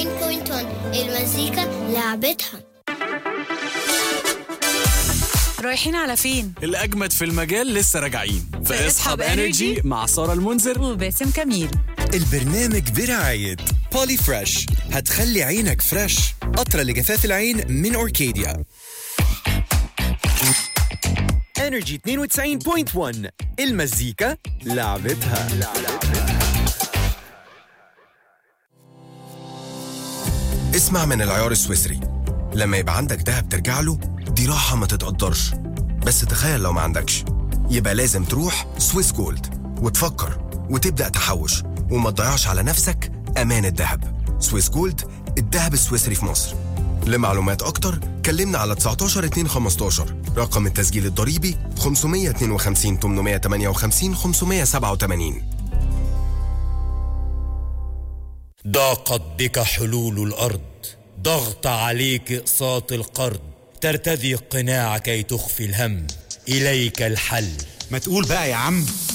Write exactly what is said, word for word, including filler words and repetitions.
وتسعين فاصلة واحد المزيكا لعبتها. رايحين على فين؟ الأجمد في المجال لسه راجعين في اصحاب انرجي مع سارة المنذر وباسم كميل. البرنامج برعاية بولي فريش، هتخلي عينك فريش، قطرة لجفاف العين من أوركيديا. انرجي اثنين وتسعين فاصلة واحد المزيكا لعبتها. اسمع من العيار السويسري، لما يبقى عندك دهب ترجع له دي راحة ما تتقدرش. بس تخيل لو ما عندكش، يبقى لازم تروح سويس جولد وتفكر وتبدأ تحوش وما تضيعش على نفسك أمان الدهب. سويس جولد، الدهب السويسري في مصر. لمعلومات أكتر كلمنا على تسعتاشر اتنين خمستاشر، رقم التسجيل الضريبي خمسمية اتنين وخمسين تمنمية تمانية وخمسين خمسمية سبعة وتمانين. ضاقت بك حلول الأرض، ضغط عليك إقساط القرض، ترتدي القناع كي تخفي الهم، إليك الحل. ما تقول بقى يا عم.